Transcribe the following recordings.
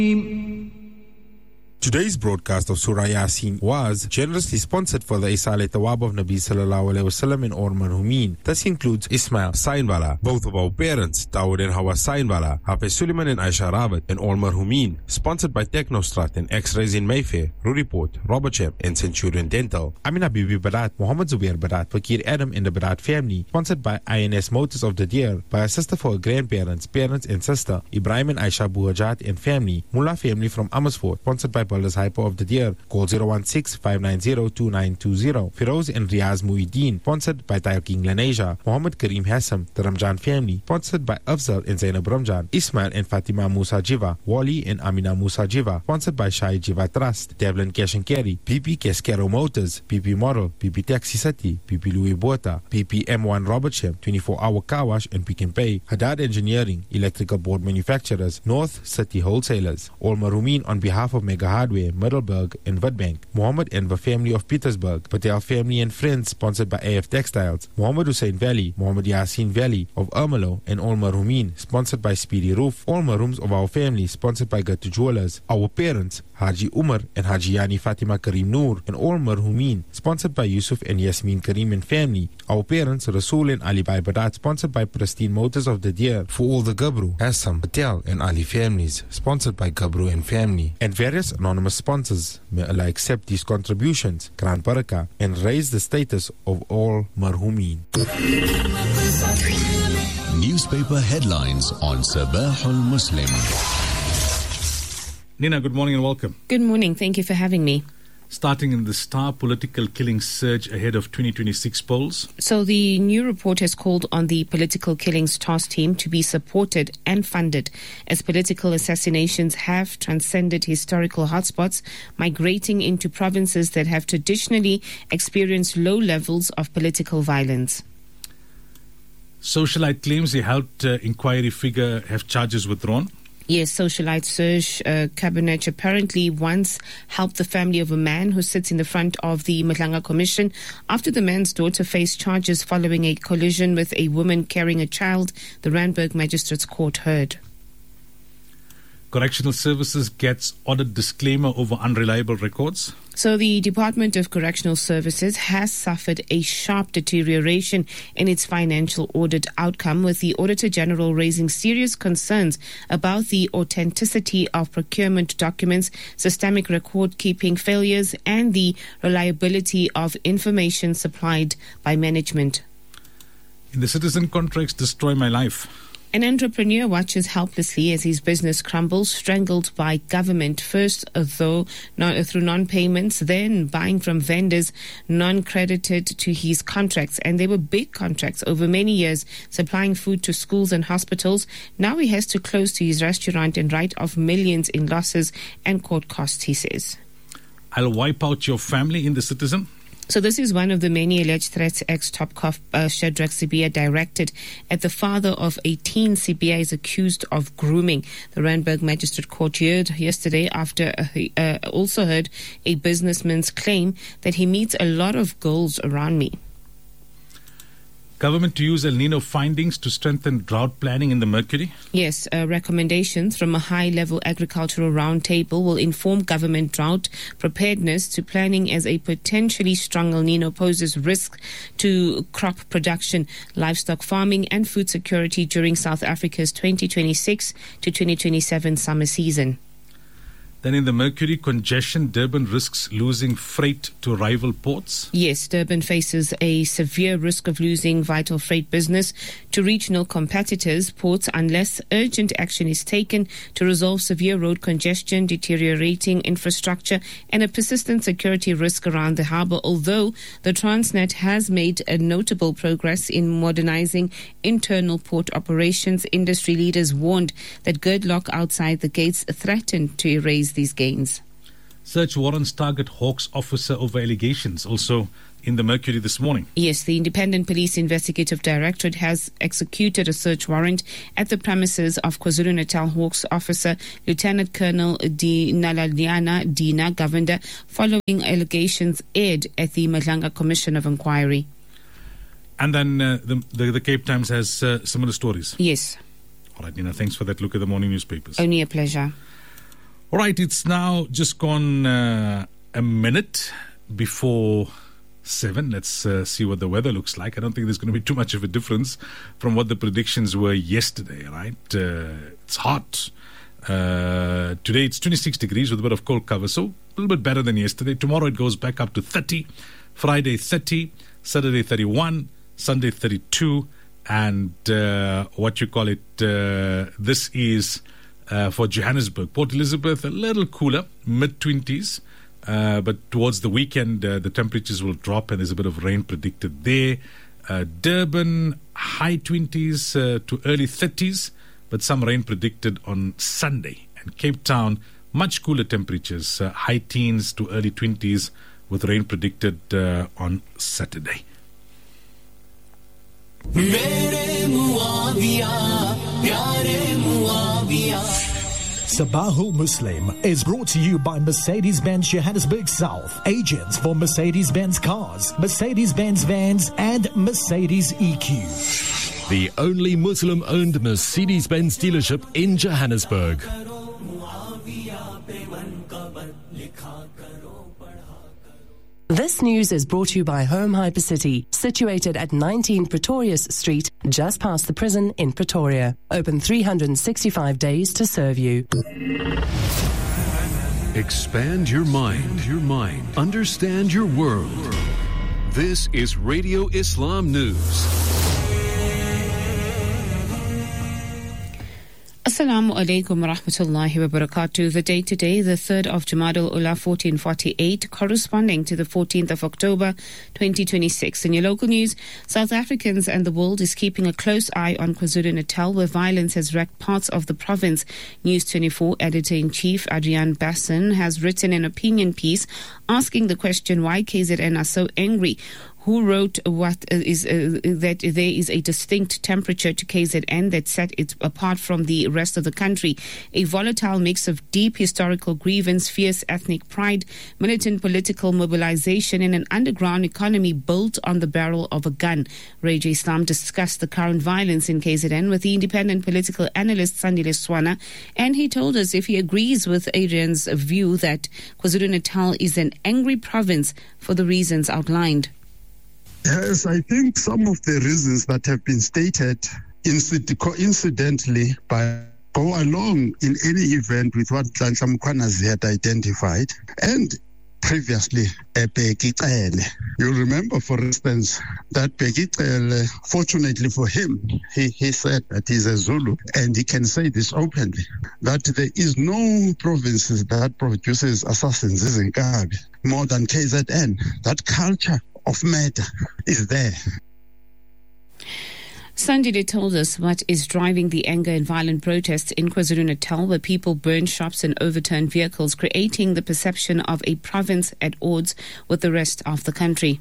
Today's broadcast of Surah Yasin was generously sponsored for the Isale Tawab of Nabi Sallallahu Alaihi Wasallam in Or Marhumin. This includes Ismail Sainwala, both of our parents, Dawood and Hawa Sainwala, Hafiz Suleiman and Aisha Rawat in Or Marhumin. Sponsored by Technostrat and X-Rays in Mayfair, Ruriport, Robertsham and Centurion Dental. Amina Bibi Barat, Muhammad Zubair Barat, Fakir Adam and the Barat family. Sponsored by INS Motors of the Deer, by a sister for her grandparents, parents and sister, Ibrahim and Aisha Buhajat and family. Mullah family from Amersfoort. Sponsored by Builders Hyper of the Deer. Call 016-590-2920. Firoz and Riaz Muhyiddin. Sponsored by Tile King Lanesia. Muhammad Kareem Hassam, the Ramjan family. Sponsored by Afzal and Zainab Ramjan. Ismail and Fatima Musa Jiva. Wali and Amina Musa Jiva. Sponsored by Shai Jiva Trust. Devlin Cash and Carry. PP Cascaro Motors. PP Model. PP Taxi City. PP Louis Bota. PP M1 Robertsham. 24-hour car wash and Pick and Pay. Haddad Engineering. Electrical board manufacturers. North City Wholesalers. All Marumin on behalf of Mega Hardware, Middelburg and Witbank. Muhammad and the family of Petersburg. Patel family and friends, sponsored by AF Textiles. Muhammad Hussein Valley. Muhammad Yasin Valley of Ermelo and All Marumin, sponsored by Speedy Roof. All Marums of our family, sponsored by Gatu Jewelers. Our parents, Haji Umar and Haji Yani Fatima Karim Noor and All Marhumin, sponsored by Yusuf and Yasmin Karim and family. Our parents, Rasul and Ali Bai Badat, sponsored by Pristine Motors of the Deer. For all the Gabru, Assam, Patel and Ali families, sponsored by Gabru and family. And various anonymous sponsors. May Allah accept these contributions, Gran Baraka, and raise the status of all Marhumin. Newspaper headlines on Sabah al-Muslim. Nina, good morning and welcome. Good morning. Thank you for having me. Starting in the Star, political killings surge ahead of 2026 polls. So the new report has called on the political killings task team to be supported and funded as political assassinations have transcended historical hotspots, migrating into provinces that have traditionally experienced low levels of political violence. Socialite claims the health inquiry figure have charges withdrawn. Yes, socialite Serge Kabinetch apparently once helped the family of a man who sits in the front of the Madlanga Commission after the man's daughter faced charges following a collision with a woman carrying a child, the Randburg Magistrates Court heard. Correctional Services gets audit disclaimer over unreliable records. So the Department of Correctional Services has suffered a sharp deterioration in its financial audit outcome, with the Auditor General raising serious concerns about the authenticity of procurement documents, systemic record-keeping failures, and the reliability of information supplied by management. In the Citizen contracts destroy my life. An entrepreneur watches helplessly as his business crumbles, strangled by government, first through non-payments, then buying from vendors non-credited to his contracts. And they were big contracts over many years, supplying food to schools and hospitals. Now he has to close to his restaurant and write off millions in losses and court costs, he says. I'll wipe out your family in the Citizen. So this is one of the many alleged threats ex-top cop Shadrach Sibia directed at the father of a teen Sibia is accused of grooming. The Randburg Magistrate Court heard yesterday after he also heard a businessman's claim that he meets a lot of girls around me. Government to use El Nino findings to strengthen drought planning in the Mercury? Yes, recommendations from a high-level agricultural roundtable will inform government drought preparedness to planning as a potentially strong El Nino poses risk to crop production, livestock farming and food security during South Africa's 2026 to 2027 summer season. Then in the Mercury, congestion, Durban risks losing freight to rival ports. Yes, Durban faces a severe risk of losing vital freight business to regional competitors' ports unless urgent action is taken to resolve severe road congestion, deteriorating infrastructure, and a persistent security risk around the harbour. Although the Transnet has made a notable progress in modernizing internal port operations, industry leaders warned that gridlock outside the gates threatened to erase these gains. Search warrants target Hawks officer over allegations, also in the Mercury this morning. Yes, the Independent Police Investigative Directorate has executed a search warrant at the premises of KwaZulu-Natal Hawks officer Lieutenant Colonel Nalaliana Dina Govender following allegations aired at the Madlanga Commission of Inquiry. And then the Cape Times has similar stories. Yes. All right, Nina, thanks for that look at the morning newspapers. Only a pleasure. All right, it's now just gone a minute before 7. Let's see what the weather looks like. I don't think there's going to be too much of a difference from what the predictions were yesterday, right? It's hot. Today it's 26 degrees with a bit of cold cover, so a little bit better than yesterday. Tomorrow it goes back up to 30. Friday 30. Saturday 31. Sunday 32. And this is for Johannesburg. Port Elizabeth, a little cooler, mid-20s. But towards the weekend, the temperatures will drop and there's a bit of rain predicted there. Durban, high 20s to early 30s, but some rain predicted on Sunday. And Cape Town, much cooler temperatures, high teens to early 20s, with rain predicted on Saturday. Sabahul Muslim is brought to you by Mercedes-Benz Johannesburg South, agents for Mercedes-Benz cars, Mercedes-Benz vans, and Mercedes EQ. The only Muslim-owned Mercedes-Benz dealership in Johannesburg. This news is brought to you by Home Hypercity, situated at 19 Pretorius Street, just past the prison in Pretoria. Open 365 days to serve you. Expand your mind. Understand your world. This is Radio Islam News. Assalamu alaikum wa rahmatullahi wa barakatuh. The date today, the 3rd of Jamadal Ula 1448, corresponding to the 14th of October 2026. In your local news, South Africans and the world is keeping a close eye on KwaZulu-Natal, where violence has wrecked parts of the province. News 24 editor-in-chief Adrian Basson has written an opinion piece asking the question why KZN are so angry. Who wrote that there is a distinct temperature to KZN that set it apart from the rest of the country. A volatile mix of deep historical grievance, fierce ethnic pride, militant political mobilization, and an underground economy built on the barrel of a gun. Radio Islam discussed the current violence in KZN with the independent political analyst Sandile Swana, and he told us if he agrees with Adrian's view that KwaZulu-Natal is an angry province for the reasons outlined. Yes, I think some of the reasons that have been stated coincidentally go along in any event with what Nhlanhla Mkhwanazi had identified. And previously, Bheki Cele. You remember, for instance, that Bheki Cele, fortunately for him, he said that he's a Zulu, and he can say this openly, that there is no provinces that produces assassins in Nkabi more than KZN. That culture of murder is there. Sandile told us what is driving the anger and violent protests in KwaZulu-Natal, where people burn shops and overturn vehicles, creating the perception of a province at odds with the rest of the country.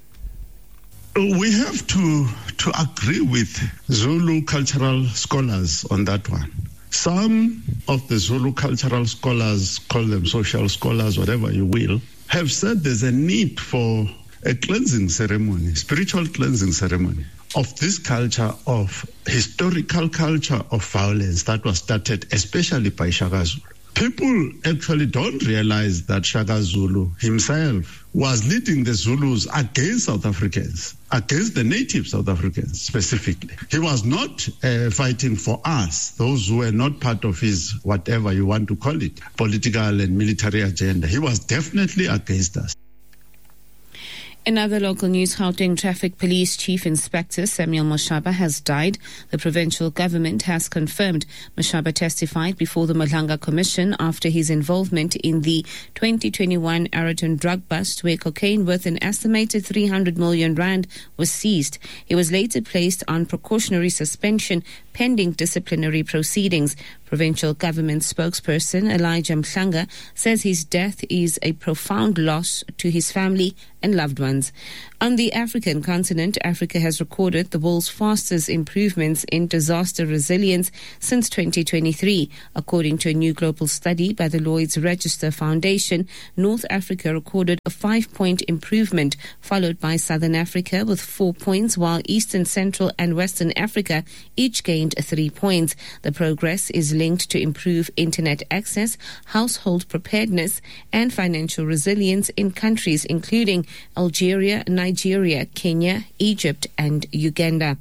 We have to agree with Zulu cultural scholars on that one. Some of the Zulu cultural scholars, call them social scholars, whatever you will, have said there's a need for a cleansing ceremony, spiritual cleansing ceremony of this culture, of historical culture of violence that was started especially by Shaka Zulu. People actually don't realize that Shaka Zulu himself was leading the Zulus against South Africans, against the native South Africans specifically. He was not fighting for us, those who were not part of his, whatever you want to call it, political and military agenda. He was definitely against us. In other local news, Gauteng Traffic Police Chief Inspector Samuel Mashaba has died. The provincial government has confirmed. Mashaba testified before the Malanga Commission after his involvement in the 2021 Araton drug bust, where cocaine worth an estimated 300 million rand was seized. He was later placed on precautionary suspension pending disciplinary proceedings. Provincial government spokesperson Elijah Mhlanga says his death is a profound loss to his family and loved ones. On the African continent, Africa has recorded the world's fastest improvements in disaster resilience since 2023. According to a new global study by the Lloyd's Register Foundation, North Africa recorded a 5-point improvement, followed by Southern Africa with 4 points, while Eastern, Central and Western Africa each gained 3 points. The progress is linked to improved internet access, household preparedness and financial resilience in countries including Algeria, Nigeria, Kenya, Egypt and Uganda.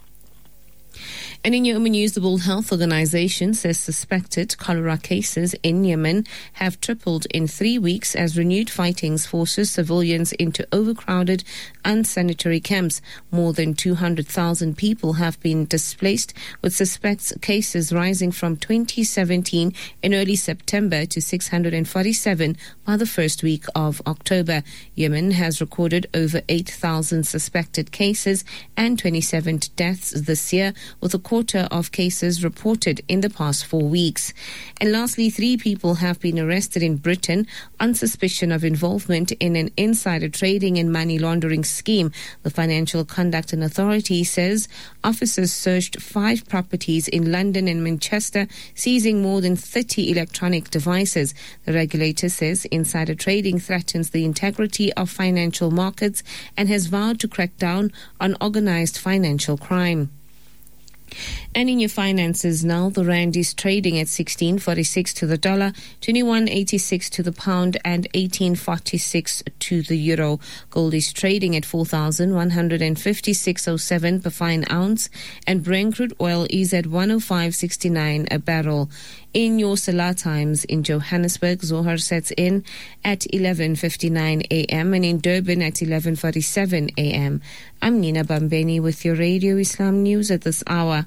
And in Yemen news, the World Health Organization says suspected cholera cases in Yemen have tripled in 3 weeks as renewed fighting forces civilians into overcrowded, unsanitary camps. More than 200,000 people have been displaced, with suspected cases rising from 2017 in early September to 647 by the first week of October. Yemen has recorded over 8,000 suspected cases and 27 deaths this year, with a quarter of cases reported in the past 4 weeks. And lastly, 3 people have been arrested in Britain on suspicion of involvement in an insider trading and money laundering scheme. The Financial Conduct Authority says officers searched 5 properties in London and Manchester, seizing more than 30 electronic devices. The regulator says insider trading threatens the integrity of financial markets and has vowed to crack down on organized financial crime. And in your finances now, the rand is trading at 16.46 to the dollar, 21.86 to the pound and 18.46 to the euro. Gold is trading at 4,156.07 per fine ounce, and Brent crude oil is at 105.69 a barrel. In your Salah times in Johannesburg, Zohar sets in at 11:59 a.m. and in Durban at 11:47 a.m. I'm Nina Bambeni with your Radio Islam News at this hour.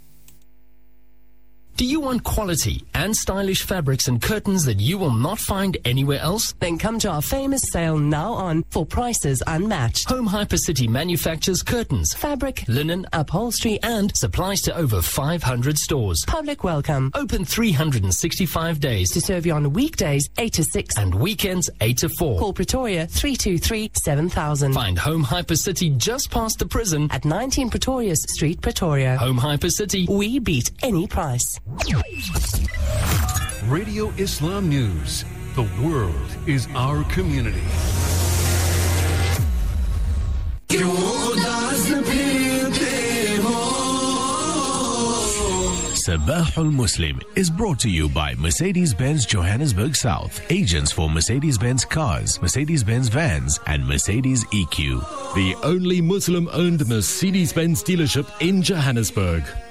Do you want quality and stylish fabrics and curtains that you will not find anywhere else? Then come to our famous sale now on for prices unmatched. Home Hypercity manufactures curtains, Fabric, linen, upholstery and supplies to over 500 stores. Public welcome. Open 365 days To serve you on weekdays 8 to 6 and weekends 8 to 4. Call Pretoria 323 7000. Find Home Hypercity just past the prison At 19 Pretorius Street, Pretoria. Home Hypercity. We beat any price. Radio Islam News. The world is our community. Sabahul Muslim is brought to you by Mercedes-Benz Johannesburg South, agents for Mercedes-Benz cars, Mercedes-Benz vans, and Mercedes EQ. The only Muslim-owned Mercedes-Benz dealership in Johannesburg.